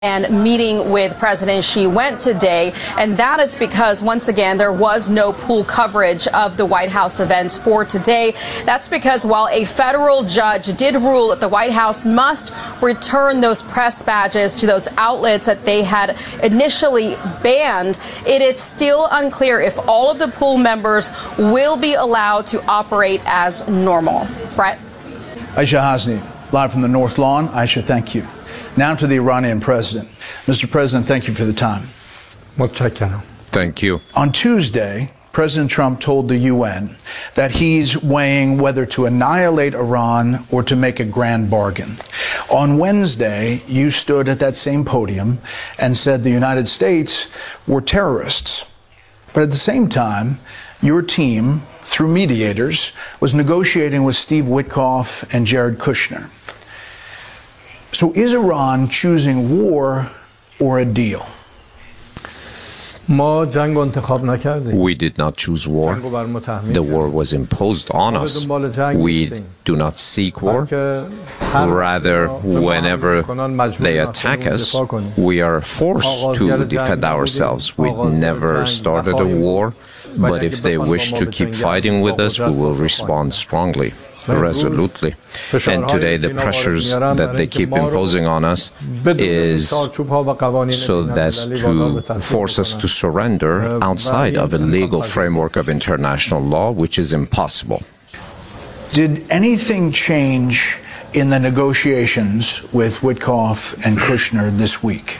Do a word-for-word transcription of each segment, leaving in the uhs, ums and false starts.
And meeting with President Xi went today, and that is because, once again, there was no pool coverage of the White House events for today. That's because while a federal judge did rule that the White House must return those press badges to those outlets that they had initially banned, it is still unclear if all of the pool members will be allowed to operate as normal. Brett? Aisha Hasni, live from the North Lawn. Aisha, thank you. Now to the Iranian president. Mister President, thank you for the time. Thank you. On Tuesday, President Trump told the U N that he's weighing whether to annihilate Iran or to make a grand bargain. On Wednesday, you stood at that same podium and said the United States were terrorists. But at the same time, your team, through mediators, was negotiating with Steve Witkoff and Jared Kushner. So is Iran choosing war or a deal? We did not choose war. The war was imposed on us. We do not seek war. Rather, whenever they attack us, we are forced to defend ourselves. We never started a war, but if they wish to keep fighting with us, we will respond strongly, resolutely. And today the pressures that they keep imposing on us is so that's to force us to surrender outside of a legal framework of international law, which is impossible. Did anything change in the negotiations with Witkoff and Kushner this week?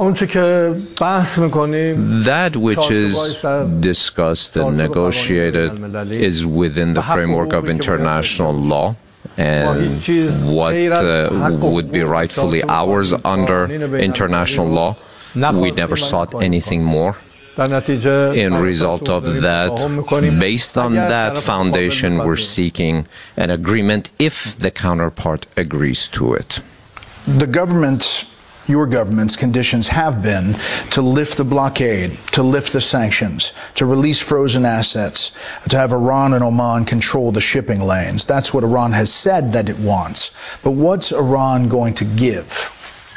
That which is discussed and negotiated is within the framework of international law, and what uh, would be rightfully ours under international law. We never sought anything more. In result of that, based on that foundation, we're seeking an agreement if the counterpart agrees to it. The government's, your government's conditions have been to lift the blockade, to lift the sanctions, to release frozen assets, to have Iran and Oman control the shipping lanes. That's what Iran has said that it wants. But what's Iran going to give?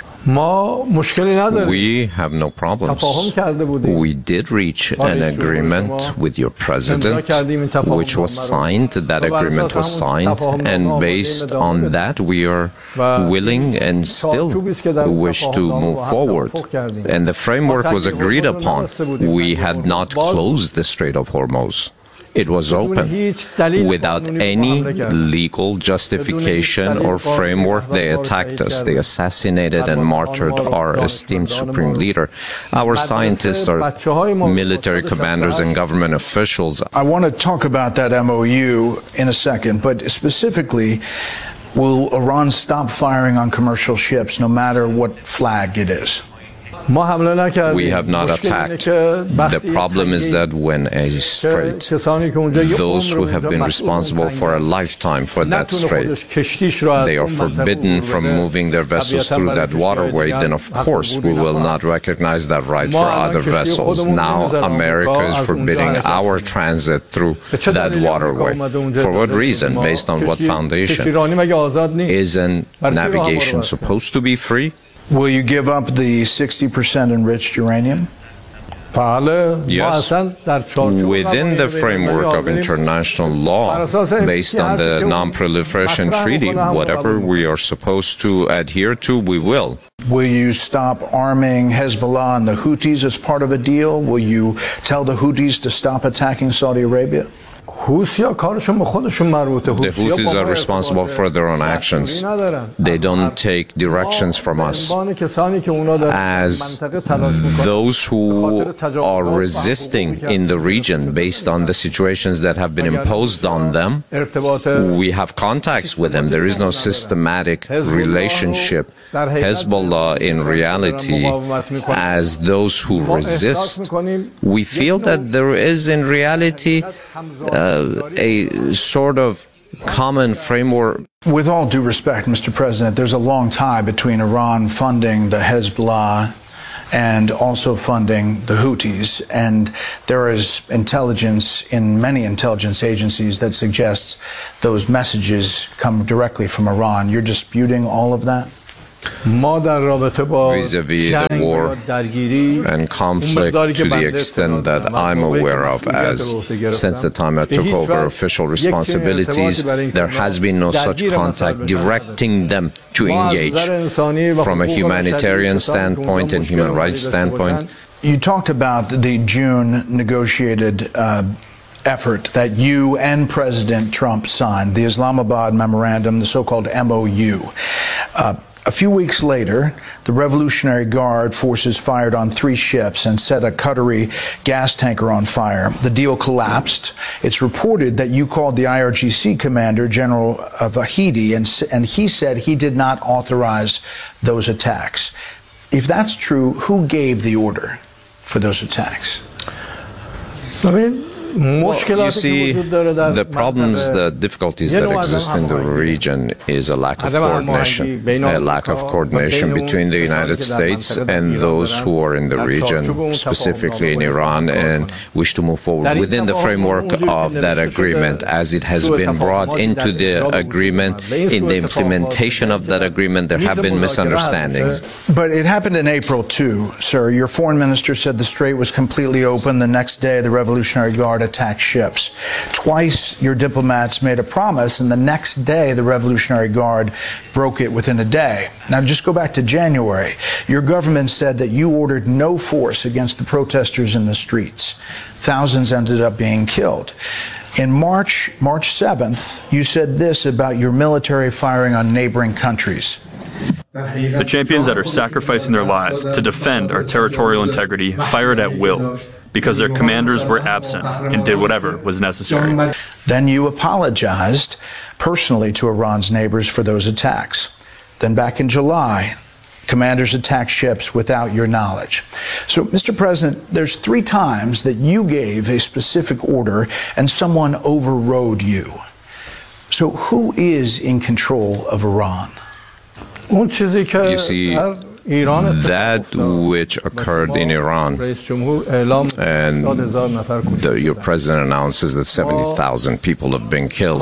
We have no problems. We did reach an agreement with your president, which was signed. That agreement was signed, and based on that, we are willing and still wish to move forward. And the framework was agreed upon. We had not closed the Strait of Hormuz. It was open without any legal justification or framework. They attacked us. They assassinated and martyred our esteemed supreme leader. Our scientists are military commanders and government officials. I want to talk about that M O U in a second, but specifically, will Iran stop firing on commercial ships no matter what flag it is? We have not attacked. The problem is that when a strait, those who have been responsible for a lifetime for that strait, they are forbidden from moving their vessels through that waterway, then of course we will not recognize that right for other vessels. Now America is forbidding our transit through that waterway. For what reason? Based on what foundation? Isn't navigation supposed to be free? Will you give up the sixty percent enriched uranium? Yes. Within the framework of international law, based on the Non-Proliferation Treaty, whatever we are supposed to adhere to, we will. Will you stop arming Hezbollah and the Houthis as part of a deal? Will you tell the Houthis to stop attacking Saudi Arabia? The Houthis are responsible for their own actions. They don't take directions from us. As those who are resisting in the region based on the situations that have been imposed on them, we have contacts with them. There is no systematic relationship. Hezbollah, in reality, as those who resist, we feel that there is in reality uh, a sort of common framework. With all due respect, Mister President, there's a long tie between Iran funding the Hezbollah and also funding the Houthis, and there is intelligence in many intelligence agencies that suggests those messages come directly from Iran. You're disputing all of that? vis-a-vis the war and conflict to the extent that I'm aware of. As since the time I took over official responsibilities, there has been no such contact directing them to engage from a humanitarian standpoint and human rights standpoint. You talked about the June negotiated uh, effort that you and President Trump signed, the Islamabad Memorandum, the so-called M O U. Uh, A few weeks later, the Revolutionary Guard forces fired on three ships and set a Qatari gas tanker on fire. The deal collapsed. It's reported that you called the I R G C commander, General Vahidi, and, and he said he did not authorize those attacks. If that's true, who gave the order for those attacks? I mean, Well, you see, the problems, the difficulties that exist in the region is a lack of coordination, a lack of coordination between the United States and those who are in the region, specifically in Iran, and wish to move forward within the framework of that agreement. As it has been brought into the agreement, in the implementation of that agreement, there have been misunderstandings. But it happened in April, too, sir. Your foreign minister said the strait was completely open. The next day, the Revolutionary Guard attacked ships. Twice your diplomats made a promise, and the next day the Revolutionary Guard broke it within a day. Now just go back to January. Your government said that you ordered no force against the protesters in the streets. Thousands ended up being killed. In March, March seventh, you said this about your military firing on neighboring countries. The champions that are sacrificing their lives to defend our territorial integrity fired at will, because their commanders were absent and did whatever was necessary. Then you apologized personally to Iran's neighbors for those attacks. Then back in July, commanders attacked ships without your knowledge. So, Mister President, there's three times that you gave a specific order and someone overrode you. So who is in control of Iran? You see, that which occurred in Iran, and the, your president announces that seventy thousand people have been killed.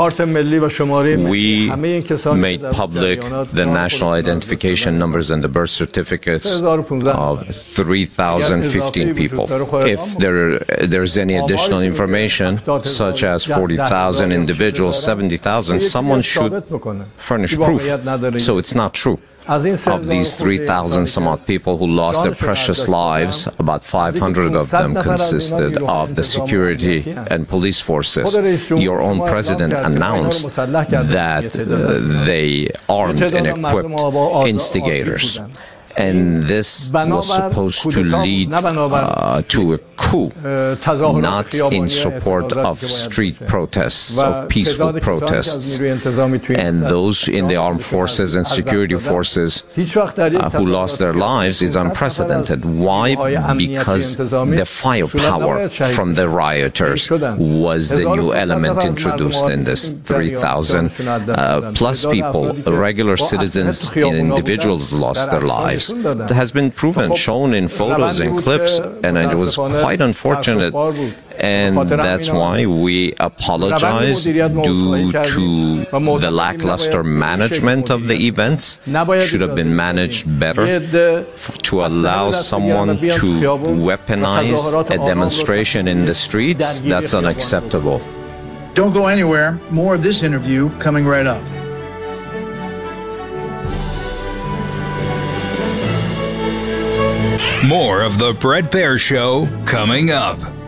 We made public the national identification numbers and the birth certificates of three thousand fifteen people. If there there's any additional information, such as forty thousand individuals, seventy thousand, someone should furnish proof. So it's not true. Of these three thousand some odd people who lost their precious lives, about five hundred of them consisted of the security and police forces. Your own president announced that uh, they armed and equipped instigators. And this was supposed to lead uh, to a coup, not in support of street protests, of peaceful protests. And those in the armed forces and security forces uh, who lost their lives is unprecedented. Why? Because the firepower from the rioters was the new element introduced in this. three thousand uh, plus people, regular citizens and individuals lost their lives. That has been proven, shown in photos and clips, and it was quite unfortunate. And that's why we apologize due to the lackluster management of the events. Should have been managed better. To allow someone to weaponize a demonstration in the streets, that's unacceptable. Don't go anywhere. More of this interview coming right up. More of the Bret Baier Show coming up.